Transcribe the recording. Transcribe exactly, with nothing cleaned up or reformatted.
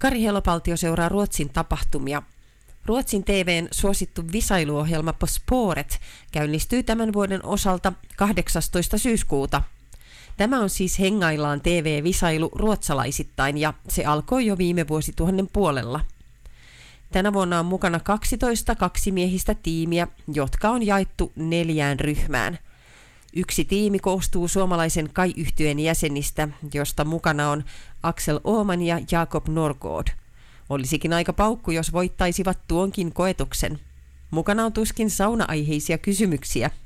Kari Helopaltio seuraa Ruotsin tapahtumia. Ruotsin T V:n suosittu visailuohjelma På spåret käynnistyy tämän vuoden osalta kahdeksastoista syyskuuta. Tämä on siis hengaillaan T V-visailu ruotsalaisittain ja se alkoi jo viime vuosituhannen puolella. Tänä vuonna on mukana kaksitoista kaksimiehistä tiimiä, jotka on jaettu neljään ryhmään. Yksi tiimi koostuu suomalaisen Kai-yhtyeen jäsenistä, josta mukana on Axel Åhman ja Jakob Norgård. Olisikin aika paukku, jos voittaisivat tuonkin koetuksen. Mukana on tuskin sauna-aiheisia kysymyksiä.